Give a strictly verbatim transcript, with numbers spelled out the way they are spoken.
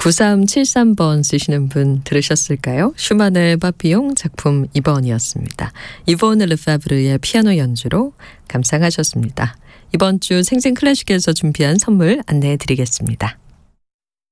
구삼칠삼 번 쓰시는 분 들으셨을까요? 슈만의 파피용 작품 이 번이었습니다. 이본 르파브르의 피아노 연주로 감상하셨습니다. 이번 주 생생 클래식에서 준비한 선물 안내해 드리겠습니다.